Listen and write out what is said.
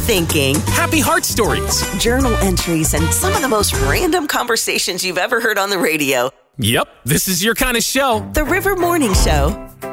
thinking, happy heart stories, journal entries, and some of the most random conversations you've ever heard on the radio. Yep, this is your kind of show. The River Morning Show.